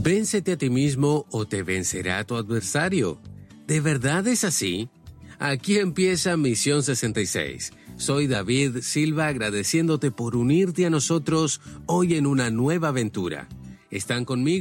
Véncete a ti mismo o te vencerá tu adversario. ¿De verdad es así? Aquí empieza Misión 66. Soy David Silva, agradeciéndote por unirte a nosotros hoy en una nueva aventura. Están conmigo